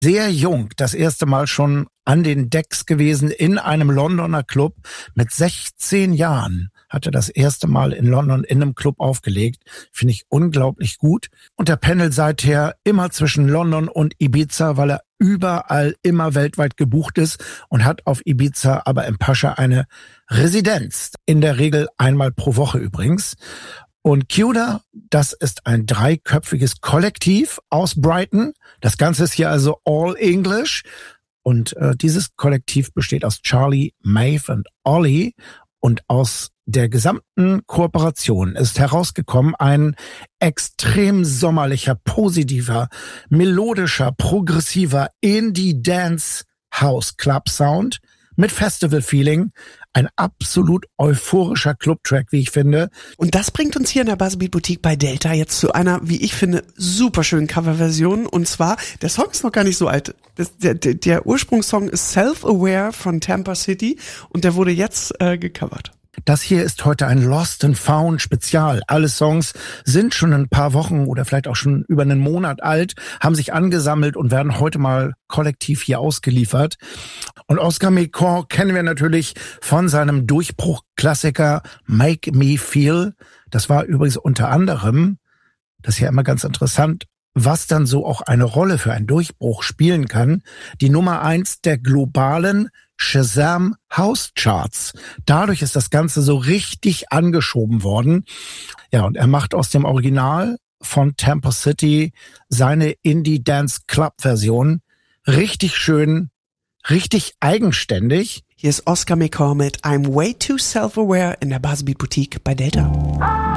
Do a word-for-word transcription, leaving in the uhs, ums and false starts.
sehr jung, das erste Mal schon an den Decks gewesen in einem Londoner Club. Mit sechzehn Jahren hat er das erste Mal in London in einem Club aufgelegt. Finde ich unglaublich gut. Und der pendelt seither immer zwischen London und Ibiza, weil er überall immer weltweit gebucht ist und hat auf Ibiza aber im Pascha eine Residenz. In der Regel einmal pro Woche übrigens. Und Cuda, das ist ein dreiköpfiges Kollektiv aus Brighton. Das Ganze ist hier also all English. Und äh, dieses Kollektiv besteht aus Charlie, Maeve und Ollie. Und aus der gesamten Kooperation ist herausgekommen ein extrem sommerlicher, positiver, melodischer, progressiver Indie-Dance-House-Club-Sound mit Festival-Feeling. Ein absolut euphorischer Club-Track, wie ich finde. Und das bringt uns hier in der Buzzbeat Boutique bei Delta jetzt zu einer, wie ich finde, super schönen Coverversion. Und zwar, der Song ist noch gar nicht so alt. Das, der, der, der Ursprungssong ist Self-Aware von Tampa City und der wurde jetzt äh, gecovert. Das hier ist heute ein Lost and Found Spezial. Alle Songs sind schon ein paar Wochen oder vielleicht auch schon über einen Monat alt, haben sich angesammelt und werden heute mal kollektiv hier ausgeliefert. Und Oscar Mekong kennen wir natürlich von seinem Durchbruchklassiker Make Me Feel. Das war übrigens unter anderem, das ist ja immer ganz interessant, was dann so auch eine Rolle für einen Durchbruch spielen kann, die Nummer eins der globalen Shazam House Charts. Dadurch ist das Ganze so richtig angeschoben worden. Ja, und er macht aus dem Original von Tampa City seine Indie Dance Club Version richtig schön, richtig eigenständig. Hier ist Oscar Mekong mit I'm Way Too Self-Aware in der Buzzbeat Boutique bei Delta.